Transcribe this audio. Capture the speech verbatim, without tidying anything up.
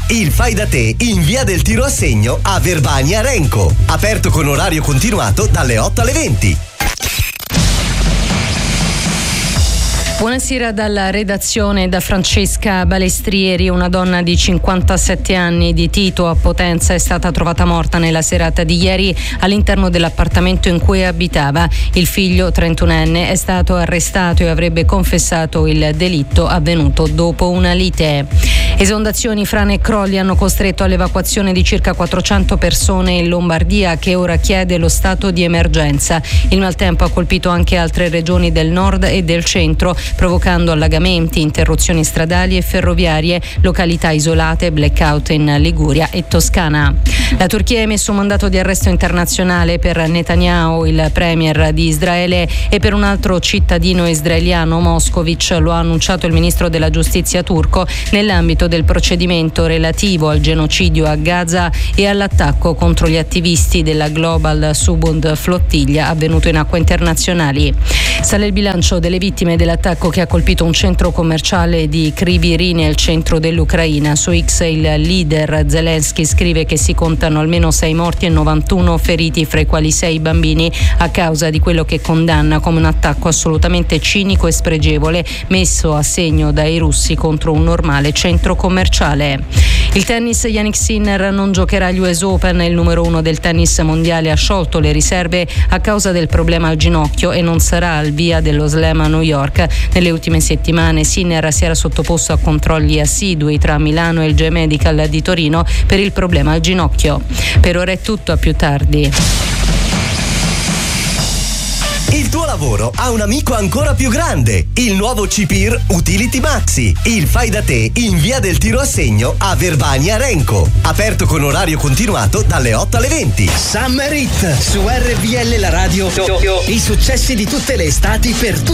il fai da te in via del Tiro a Segno a Verbania Renco. Aperto con orario continuato dalle otto alle venti. Buonasera dalla redazione, da Francesca Balestrieri. Una donna di cinquantasette anni di Tito a Potenza è stata trovata morta nella serata di ieri all'interno dell'appartamento in cui abitava. Il figlio trentunenne è stato arrestato e avrebbe confessato il delitto avvenuto dopo una lite. Esondazioni, frane e crolli hanno costretto all'evacuazione di circa quattrocento persone in Lombardia, che ora chiede lo stato di emergenza. Il maltempo ha colpito anche altre regioni del nord e del centro, provocando allagamenti, interruzioni stradali e ferroviarie, località isolate, blackout in Liguria e Toscana. La Turchia ha emesso un mandato di arresto internazionale per Netanyahu, il premier di Israele, e per un altro cittadino israeliano, Moscovic. Lo ha annunciato il ministro della giustizia turco nell'ambito del procedimento relativo al genocidio a Gaza e all'attacco contro gli attivisti della Global Subund Flottiglia avvenuto in acque internazionali. Sale il bilancio delle vittime dell'attacco che ha colpito un centro commerciale di Kryvyi nel centro dell'Ucraina. Su X il leader Zelensky scrive che si contano almeno sei morti e novantuno feriti, fra i quali sei bambini, a causa di quello che condanna come un attacco assolutamente cinico e spregevole messo a segno dai russi contro un normale centro commerciale. Il tennis, Jannik Sinner non giocherà agli U S Open. Il numero uno del tennis mondiale ha sciolto le riserve a causa del problema al ginocchio e non sarà al via dello Slam a New York. Nelle ultime settimane Sinner si era sottoposto a controlli assidui tra Milano e il G-Medical di Torino per il problema al ginocchio. Per ora è tutto, a più tardi. Il tuo lavoro ha un amico ancora più grande, il nuovo C P I R Utility Maxi, il fai da te in via del Tiro a Segno a Verbania Renco. Aperto con orario continuato dalle otto alle venti. Summer Hit su R P L, la radio. I successi di tutte le estati per tutti.